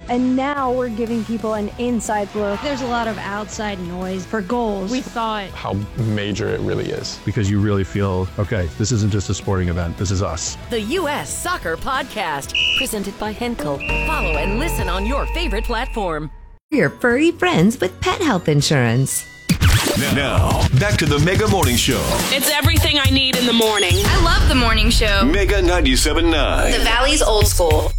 And now we're giving people an inside look. There's a lot of outside noise for goals. We thought how major it really is. Because you really feel, okay, this isn't just a sporting event. This is us. The U.S. Soccer Podcast, presented by Henkel. Follow and listen on your favorite platform. Your furry friends with pet health insurance. Now, back to the Mega Morning Show. It's everything I need in the morning. I love the morning show. Mega 97.9. The Valley's old school.